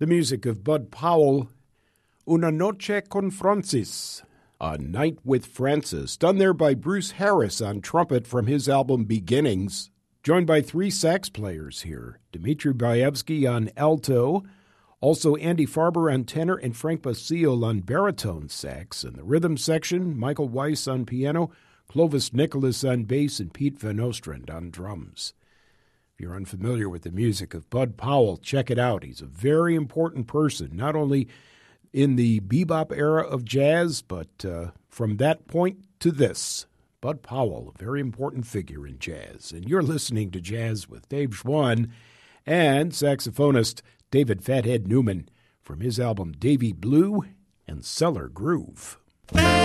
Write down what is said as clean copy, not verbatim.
The music of Bud Powell, Una Noche con Francis, A Night with Francis, done there by Bruce Harris on trumpet from his album Beginnings, joined by three sax players here, Dmitry Baevsky on alto, also Andy Farber on tenor and Frank Basile on baritone sax. In the rhythm section, Michael Weiss on piano, Clovis Nicholas on bass, and Pete Van Ostrand on drums. If you're unfamiliar with the music of Bud Powell, check it out. He's a very important person, not only in the bebop era of jazz, but from that point to this. Bud Powell, a very important figure in jazz. And you're listening to Jazz with Dave Schwann and saxophonist David Fathead Newman from his album Davy Blue and Cellar Groove.